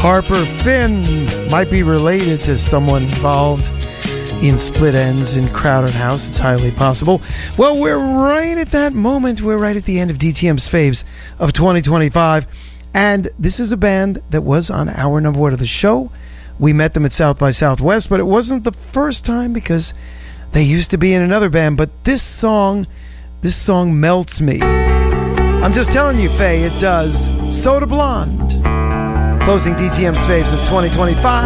Harper Finn might be related to someone involved in Split Enz and Crowded House. It's highly possible. Well, we're right at that moment. We're right at the end of DTM's Faves of 2025. And this is a band that was on our number one of the show. We met them at South by Southwest, but it wasn't the first time because they used to be in another band. But this song melts me. I'm just telling you, Faye, it does. Soda Blonde. Closing DTM's Faves of 2025.